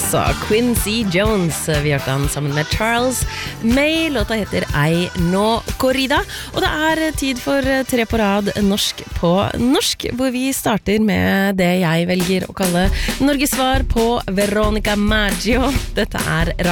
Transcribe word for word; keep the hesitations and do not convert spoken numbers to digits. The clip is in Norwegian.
altså Quincy Jones. Vi hørte han sammen med Charles May. Låta heter Ei no corrida. Og det er tid for tre på rad norsk på norsk, hvor vi starter med det jeg velger å kalle Norges svar på Veronica Maggio. Dette er